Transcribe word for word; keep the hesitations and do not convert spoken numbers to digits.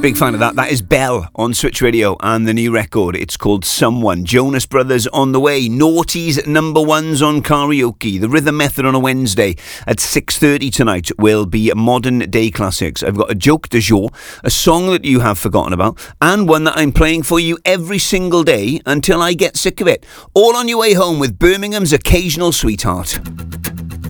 Big fan of that. That is Belle on Switch Radio and the new record. It's called Someone. Jonas Brothers on the way. Naughty's number ones on karaoke. The Rhythm Method on a Wednesday at six thirty tonight will be modern day classics. I've got a joke de jour, a song that you have forgotten about, and one that I'm playing for you every single day until I get sick of it. All on your way home with Birmingham's Occasional Sweetheart.